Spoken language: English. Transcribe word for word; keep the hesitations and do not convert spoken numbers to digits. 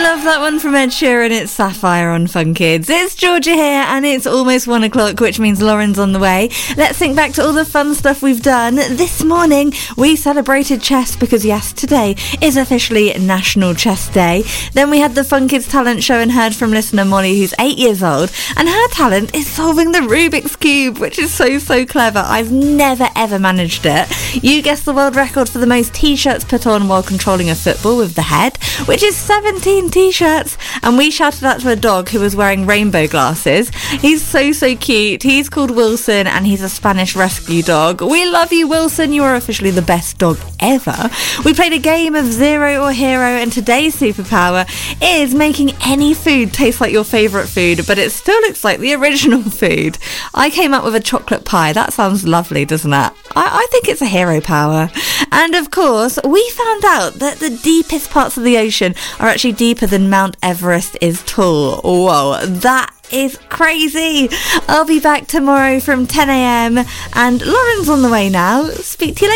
love that one from Ed Sheeran. It's Sapphire on Fun Kids. It's Georgia here, and it's almost one o'clock, which means Lauren's on the way. Let's think back to all the fun stuff we've done. This morning, we celebrated chess because, yes, today is officially National Chess Day. Then we had the Fun Kids talent show and heard from listener Molly, who's eight years old, and her talent is solving the Rubik's Cube, which is so, so clever. I've never, ever managed it. You guessed the world record for the most T-shirts put on while controlling a football with the head, which is seventeen T-shirts, and we shouted out to a dog who was wearing rainbow glasses. He's so, so cute. He's called Wilson, and he's a Spanish rescue dog. We love you, Wilson. You are officially the best dog ever. We played a game of Zero or Hero, and today's superpower is making any food taste like your favourite food, but it still looks like the original food. I came up with a chocolate pie. That sounds lovely, doesn't it? I, I think it's a hero power. And of course, we found out that the deepest parts of the ocean are actually deeper than Mount Everest is tall. Whoa, that is crazy. I'll be back tomorrow from ten a.m. and Lauren's on the way now. Speak to you later.